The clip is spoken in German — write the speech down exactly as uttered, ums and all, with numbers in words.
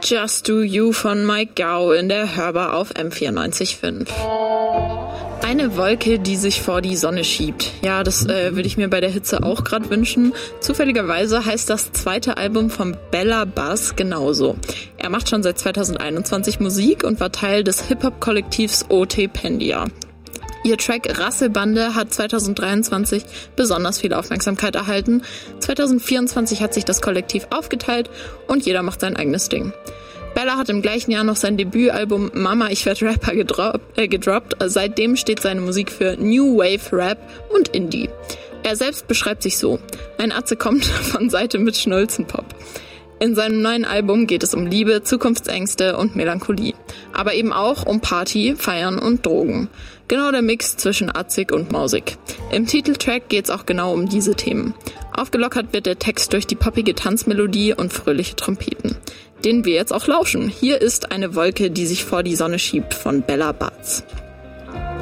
Just Do You von Mike Gao in der Hörbar auf M vierundneunzig Komma fünf. Eine Wolke, die sich vor die Sonne schiebt. Ja, das äh, würde ich mir bei der Hitze auch gerade wünschen. Zufälligerweise heißt das zweite Album von Bella Buzz genauso. Er macht schon seit zweitausendeinundzwanzig Musik und war Teil des Hip-Hop-Kollektivs O T Pendia. Ihr Track Rasselbande hat zweitausenddreiundzwanzig besonders viel Aufmerksamkeit erhalten. zweitausendvierundzwanzig hat sich das Kollektiv aufgeteilt und jeder macht sein eigenes Ding. Bella hat im gleichen Jahr noch sein Debütalbum Mama, ich werd Rapper gedroppt, äh, gedroppt. Seitdem steht seine Musik für New Wave Rap und Indie. Er selbst beschreibt sich so: Ein Atze kommt von Seite mit Schnulzenpop. In seinem neuen Album geht es um Liebe, Zukunftsängste und Melancholie. Aber eben auch um Party, Feiern und Drogen. Genau der Mix zwischen atzig und mausig. Im Titeltrack geht es auch genau um diese Themen. Aufgelockert wird der Text durch die poppige Tanzmelodie und fröhliche Trompeten, denen wir jetzt auch lauschen. Hier ist Eine Wolke, die sich vor die Sonne schiebt von Bella Buzz.